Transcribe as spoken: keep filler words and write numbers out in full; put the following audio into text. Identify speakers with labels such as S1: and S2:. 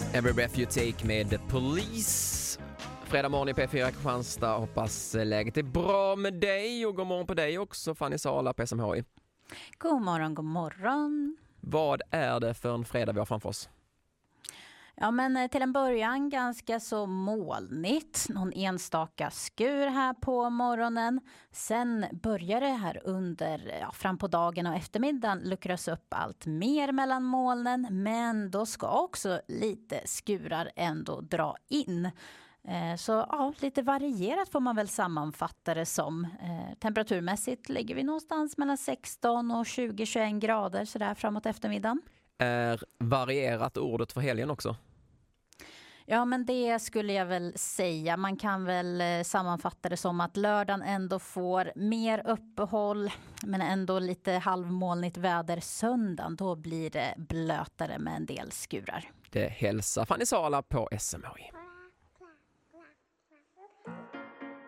S1: Every Breath You Take med The Police. Fredag morgon i P fyra Kristianstad. Hoppas läget är bra med dig. Och god morgon på dig också, Fanny Sala på S M H I.
S2: God morgon, god morgon.
S1: Vad är det för en fredag vi har framför oss?
S2: Ja, men till en början ganska så molnigt. Någon enstaka skur här på morgonen. Sen börjar det här under, ja, fram på dagen och eftermiddagen luckras upp allt mer mellan molnen. Men då ska också lite skurar ändå dra in. Så ja, lite varierat får man väl sammanfatta det som. Eh, temperaturmässigt ligger vi någonstans mellan sexton och tjugo till tjugoett grader så där framåt eftermiddagen.
S1: Är varierat ordet för helgen också?
S2: Ja, men det skulle jag väl säga. Man kan väl sammanfatta det som att lördagen ändå får mer uppehåll men ändå lite halvmolnigt väder. Söndagen, då blir det blötare med en del skurar.
S1: Det hälsar Fanny Sala på S M H I.